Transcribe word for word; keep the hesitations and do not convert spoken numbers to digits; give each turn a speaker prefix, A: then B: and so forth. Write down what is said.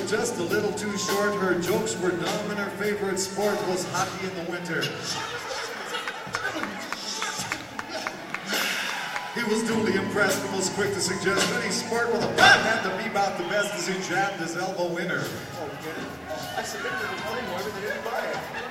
A: but just a little too short. Her jokes were dumb and her favorite sport was hockey in the winter. He was duly impressed and was quick to suggest any sport with a bad hand to be about the best as he jammed his elbow in her.
B: Oh, get it? I submitted the recording order, they didn't buy it.